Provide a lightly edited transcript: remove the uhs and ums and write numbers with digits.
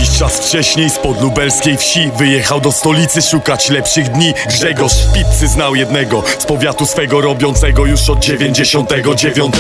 Jakiś czas wcześniej spod lubelskiej wsi wyjechał do stolicy szukać lepszych dni. Grzegorz Pizzy znał jednego z powiatu swego, robiącego już od 99.